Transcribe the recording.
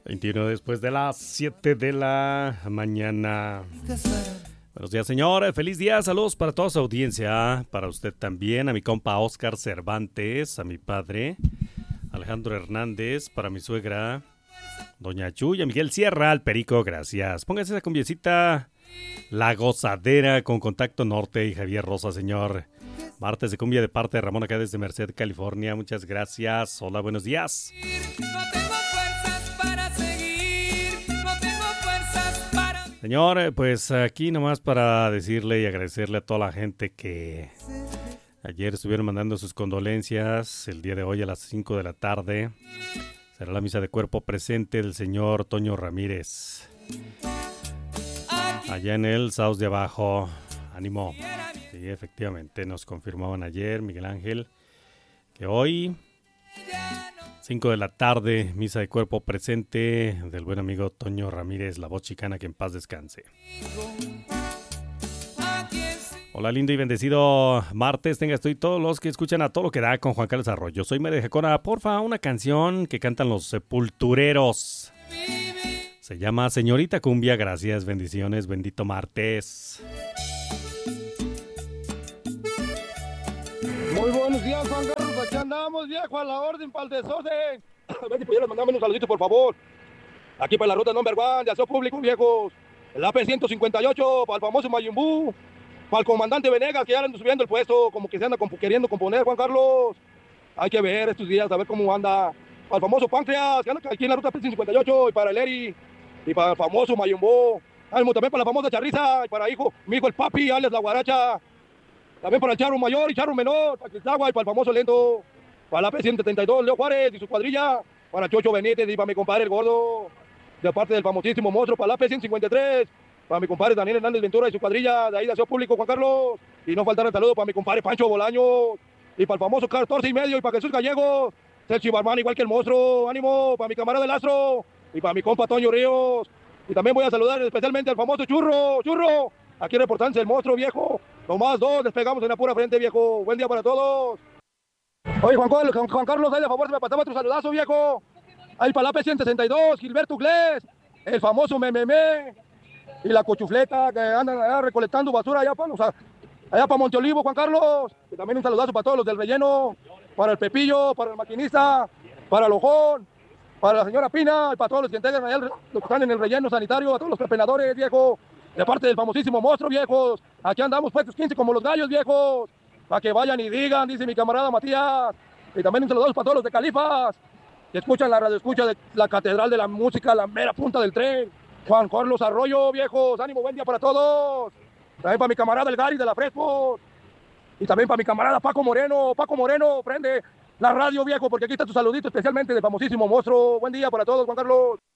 21 después de las 7 de la mañana. Buenos días, señor. Feliz día. Saludos para toda su audiencia. Para usted también. A mi compa Oscar Cervantes. A mi padre Alejandro Hernández. Para mi suegra Doña Chuy. A Miguel Sierra. Al Perico. Gracias. Póngase esa cumbiecita. La Gozadera con Contacto Norte y Javier Rosa, señor. Martes de cumbia de parte de Ramón acá desde Merced, California. Muchas gracias. Hola, buenos días. Señor, pues aquí nomás para decirle y agradecerle a toda la gente que ayer estuvieron mandando sus condolencias. El día de hoy a las 5 de la tarde será la misa de cuerpo presente del señor Toño Ramírez. Allá en el South de Abajo. Ánimo. Sí, efectivamente, nos confirmaban ayer, Miguel Ángel, que hoy, 5 de la tarde, misa de cuerpo presente del buen amigo Toño Ramírez, la voz chicana, que en paz descanse. Hola, lindo y bendecido martes, tengas tú y todos los que escuchan a todo lo que da con Juan Carlos Arroyo. Soy María de Jacona, porfa, una canción que cantan los Sepultureros. Se llama Señorita Cumbia, gracias, bendiciones, bendito martes. Muy buenos días, Juan Carlos, aquí andamos, viejo, a la orden, para el desorden. A ver si pudieras mandarme un saludito, por favor. Aquí para la ruta number 1 de aseo público, viejos. El AP 158, para el famoso Mayumbú. Para el comandante Venegas, que ya le anda subiendo el puesto, como que se anda queriendo componer, Juan Carlos. Hay que ver estos días, a ver cómo anda. Para el famoso Páncreas, que anda aquí en la ruta 158, y para el Eri, y para el famoso Mayumbú. Ánimo también para la famosa Charriza, y para mi hijo el Papi, alias La Guaracha. También para el charro mayor y charro menor, para Quiltagua y para el famoso lento, para la P172, Leo Juárez y su cuadrilla, para Chocho Benítez y para mi compadre el Gordo, de parte del famosísimo monstruo, para la P153, para mi compadre Daniel Hernández Ventura y su cuadrilla, de ahí de aseo público, Juan Carlos, y no faltar el saludo para mi compadre Pancho Bolaños, y para el famoso 14 y medio, y para Jesús Gallegos, Celchi Barman igual que el monstruo, ánimo, para mi camarada el Astro, y para mi compa Toño Ríos, y también voy a saludar especialmente al famoso Churro, aquí reportándose el monstruo, viejo. Nomás dos, despegamos en la pura frente, viejo. Buen día para todos. Oye, Juan Carlos, dale a favor, se me pasaba otro saludazo, viejo. Ahí para la P162, Gilberto Glés, el famoso Mememe y la Cochufleta, que andan allá recolectando basura allá para Monteolivo, Juan Carlos. Y también un saludazo para todos los del relleno, para el Pepillo, para el maquinista, para el Ojón, para la señora Pina, y para todos los que integran allá, los que están en el relleno sanitario, a todos los pepenadores, viejo. De parte del famosísimo monstruo, viejos. Aquí andamos puestos 15 como los gallos, viejos. Para que vayan y digan, dice mi camarada Matías. Y también un saludo para todos los de Califas, que escuchan la radio, escucha de la Catedral de la Música, la mera punta del tren. Juan Carlos Arroyo, viejos. Ánimo, buen día para todos. También para mi camarada el Gary de la Fresco. Y también para mi camarada Paco Moreno. Paco Moreno, prende la radio, viejo, porque aquí está tu saludito especialmente del famosísimo monstruo. Buen día para todos, Juan Carlos.